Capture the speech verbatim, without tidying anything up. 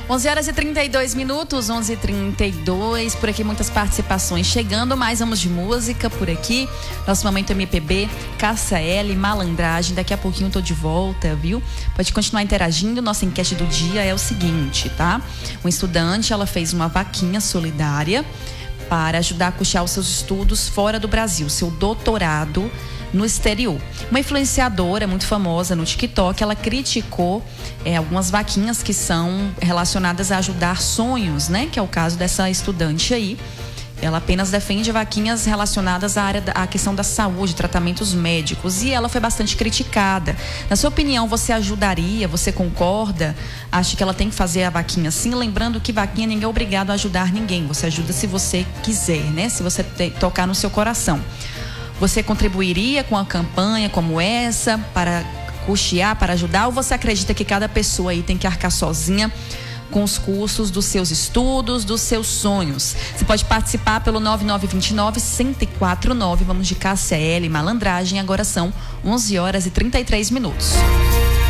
onze horas e trinta e dois minutos, onze e trinta e dois, por aqui muitas participações chegando, mais vamos de música por aqui. Nosso momento M P B, Cássia Eller, Malandragem, daqui a pouquinho eu tô de volta, viu? Pode continuar interagindo, nossa enquete do dia é o seguinte, tá? Um estudante, ela fez uma vaquinha solidária para ajudar a custear os seus estudos fora do Brasil, seu doutorado no exterior. Uma influenciadora muito famosa no TikTok, ela criticou é, algumas vaquinhas que são relacionadas a ajudar sonhos, né? Que é o caso dessa estudante aí. Ela apenas defende vaquinhas relacionadas à área da à questão da saúde, tratamentos médicos, e ela foi bastante criticada. Na sua opinião, você ajudaria? Você concorda? Acha que ela tem que fazer a vaquinha sim? Lembrando que vaquinha ninguém é obrigado a ajudar ninguém. Você ajuda se você quiser, né? Se você te, tocar no seu coração. Você contribuiria com a campanha como essa para custear, para ajudar? Ou você acredita que cada pessoa aí tem que arcar sozinha com os custos dos seus estudos, dos seus sonhos? Você pode participar pelo nove nove dois nove, um zero quatro nove. Vamos de Cássia Eller, Malandragem. Agora são onze horas e trinta e três minutos.